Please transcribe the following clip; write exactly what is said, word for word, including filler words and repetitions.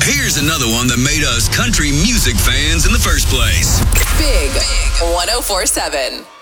Here's another one that made us country music fans in the first place. Big one oh four seven.